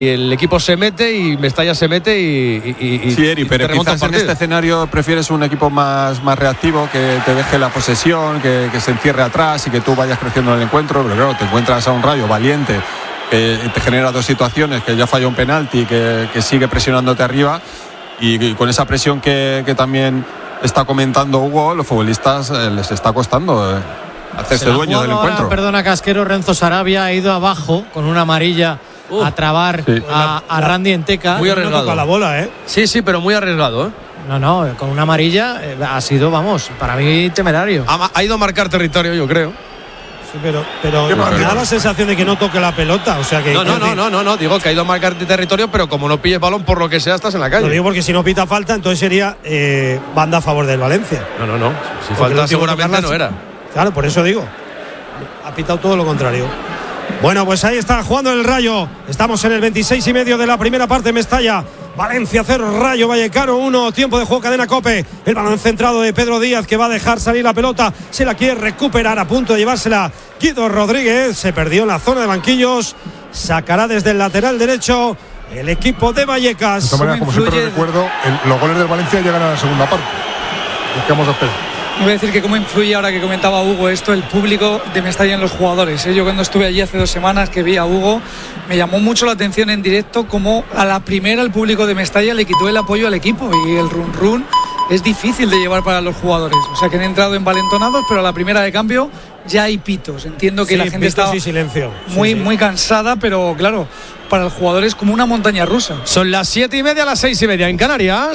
y el equipo se mete y Mestalla se mete y sí, Eri, pero quizás en este escenario prefieres un equipo más reactivo, que te deje la posesión, que se encierre atrás y que tú vayas creciendo en el encuentro. Pero claro, te encuentras a un Rayo valiente que te genera dos situaciones, que ya falló un penalti, que sigue presionándote arriba, y con esa presión que también está comentando Hugo, los futbolistas les está costando hacerse dueño del encuentro. Perdona, Casquero, Renzo Sarabia ha ido abajo con una amarilla a trabar a Randy Enteca. Muy arriesgado. No la bola, Sí, pero muy arriesgado, No, con una amarilla ha sido, para mí temerario. Ha ido a marcar territorio, yo creo. Sí, pero me da la sensación de que no toque la pelota, o sea que... No, digo que ha ido a marcar territorio, pero como no pilles balón, por lo que sea, estás en la calle. Lo digo porque si no pita falta, entonces sería banda a favor del Valencia. No, si falta seguramente no era. Claro, por eso digo, ha pitado todo lo contrario. Bueno, pues ahí está jugando el Rayo. Estamos en el 26,5 de la primera parte. Mestalla, Valencia 0, Rayo Vallecano 1. Tiempo de juego, cadena COPE. El balón centrado de Pedro Díaz, que va a dejar salir la pelota. Se la quiere recuperar, a punto de llevársela Guido Rodríguez. Se perdió en la zona de banquillos. Sacará desde el lateral derecho el equipo de Vallecas. De esta manera, como siempre recuerdo, los goles del Valencia llegan a la segunda parte. Es que vamos a esperar. Voy a decir que cómo influye, ahora que comentaba Hugo esto, el público de Mestalla en los jugadores. Yo cuando estuve allí hace 2 semanas, que vi a Hugo, me llamó mucho la atención en directo cómo a la primera el público de Mestalla le quitó el apoyo al equipo, y el run es difícil de llevar para los jugadores. O sea, que han entrado envalentonados, pero a la primera de cambio ya hay pitos. Entiendo que la gente está muy cansada, pero claro, para el jugador es como una montaña rusa. Son las 7:30, las 6:30 en Canarias.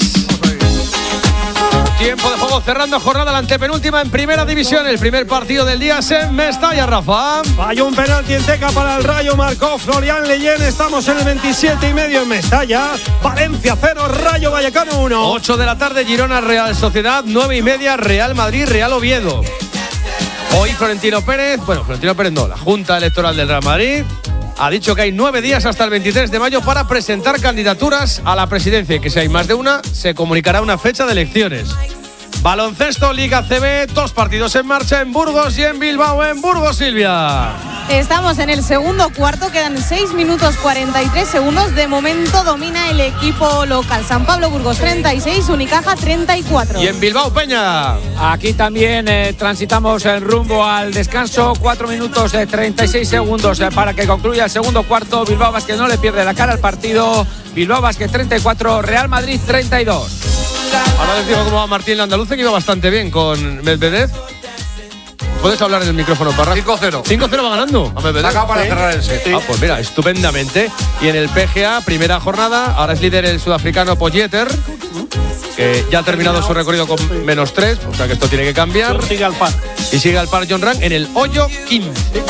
Tiempo de juego cerrando jornada, la antepenúltima en primera división. El primer partido del día es en Mestalla, Rafa. Falló un penalti en Teca para el Rayo, marcó Florian Leyen. Estamos en el 27,5 en Mestalla. Valencia 0, Rayo Vallecano 1. 8 de la tarde, Girona Real Sociedad. 9:30, Real Madrid Real Oviedo. Hoy Florentino Pérez no, la Junta Electoral del Real Madrid ha dicho que hay 9 días hasta el 23 de mayo para presentar candidaturas a la presidencia, y que si hay más de una, se comunicará una fecha de elecciones. Baloncesto, Liga CB, 2 partidos en marcha en Burgos y en Bilbao. En Burgos, Silvia. Estamos en el segundo cuarto, quedan 6 minutos 43 segundos. De momento domina el equipo local. San Pablo Burgos 36, Unicaja 34. Y en Bilbao, Peña. Aquí también transitamos en rumbo al descanso. 4 minutos 36 segundos para que concluya el segundo cuarto. Bilbao Basket no le pierde la cara al partido. Bilbao Basket 34, Real Madrid 32. Ahora les digo cómo va Martín Landaluce, que iba bastante bien con Medvedev. ¿Puedes hablar en el micrófono, Parra? 5-0. 5-0 va ganando a Medvedev. Acaba para cerrar el set. Pues mira, estupendamente. Y en el PGA, primera jornada, ahora es líder el sudafricano Pogačar, que ya ha terminado su recorrido con -3, o sea que esto tiene que cambiar. Sigue al par. Y sigue al par John Ram en el hoyo 15.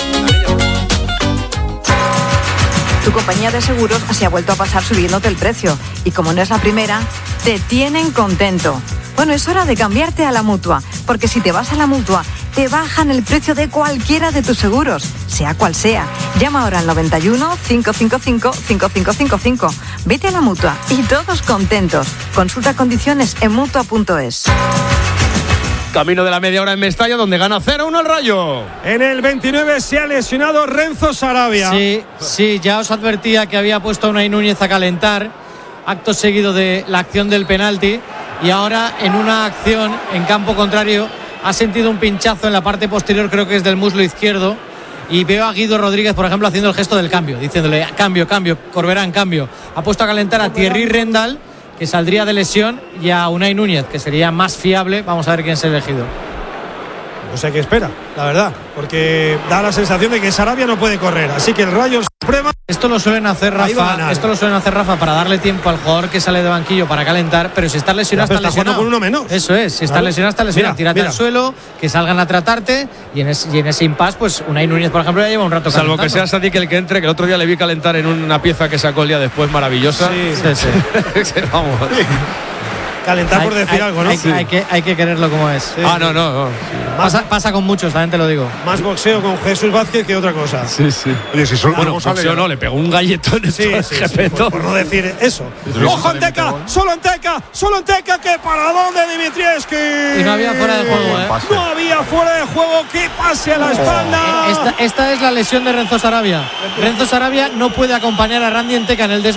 Tu compañía de seguros se ha vuelto a pasar subiéndote el precio. Y como no es la primera, te tienen contento. Bueno, es hora de cambiarte a la Mutua. Porque si te vas a la Mutua, te bajan el precio de cualquiera de tus seguros, sea cual sea. Llama ahora al 91 555 5555. Vete a la Mutua y todos contentos. Consulta condiciones en Mutua.es. Camino de la media hora en Mestalla, donde gana 0-1 el Rayo. En el 29 se ha lesionado Renzo Sarabia. Sí, ya os advertía que había puesto a Unai Núñez a calentar, acto seguido de la acción del penalti, y ahora en una acción en campo contrario ha sentido un pinchazo en la parte posterior, creo que es del muslo izquierdo, y veo a Guido Rodríguez, por ejemplo, haciendo el gesto del cambio, diciéndole cambio, Corberán, cambio. Ha puesto a calentar a Thierry Rendal, que saldría de lesión, y a Unai Núñez, que sería más fiable. Vamos a ver quién es elegido. No sé qué espera, la verdad, porque da la sensación de que Sarabia no puede correr, así que el Rayo prueba. Esto lo suelen hacer, Rafa, para darle tiempo al jugador que sale de banquillo para calentar, pero si estás lesionado, está lesionado con uno menos. Eso es, si estás lesionado, estás lesionado. Tírate al suelo, que salgan a tratarte, y en ese impasse, pues Unai Núñez, por ejemplo, ya lleva un rato calentando. Salvo que sea Sadik el que entre, que el otro día le vi calentar en una pieza que sacó el día después, maravillosa. Sí. Vamos. Calentar por decir algo, ¿no? Hay que quererlo como es. Sí. No. Pasa con muchos, también te lo digo. Más boxeo con Jesús Vázquez que otra cosa. Sí. Oye, si solo Bueno, sale, no, le pegó un galletón. Sí, por no decir eso. ¡Ojo en Teca! ¡Solo en Teca! ¡Que para dónde Dimitrievski! Y no había fuera de juego, ¿eh? No había fuera de juego. ¡Que pase a la espalda! Esta es la lesión de Renzo Sarabia. Renzo Sarabia no puede acompañar a Randy en Teca en el